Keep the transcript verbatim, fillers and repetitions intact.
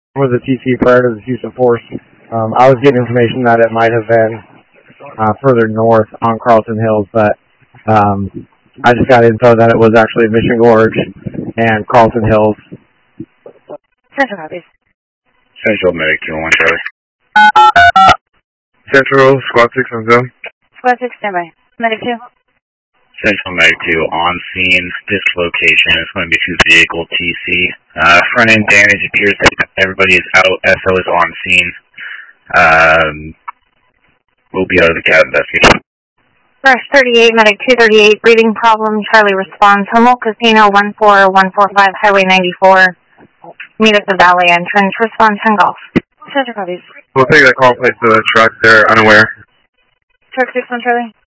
Was a T C prior to the use of force. Um, I was getting information that it might have been uh, further north on Carlton Hills, but um, I just got info that it was actually Mission Gorge and Carlton Hills. Central copies. Central Medic two one Charlie. Central Squad six on zone. Squad six standby. Medic two. Central Medic two on scene. This location is going to be two vehicle T C. Uh, front end damage appears that everybody is out. S O is on scene. Um, we'll be out of the cab investigation. Rush thirty-eight, Medic two thirty-eight, breathing problem. Charlie responds. Hummel Casino one four one four five, Highway ninety-four. Meet at the Valley entrance. Response ten golf. Central copies. We'll take that call place to the truck. They're unaware. Truck six one Charlie.